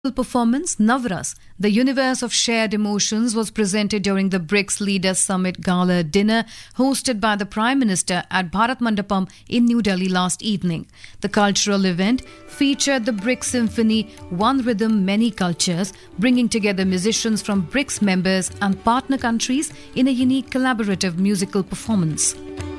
performance Navras, the universe of shared emotions, was presented during the BRICS Leaders Summit Gala dinner hosted by the Prime Minister at Bharat Mandapam in New Delhi last evening. The cultural event featured the BRICS Symphony, One Rhythm, Many Cultures, bringing together musicians from BRICS members and partner countries in a unique collaborative musical performance.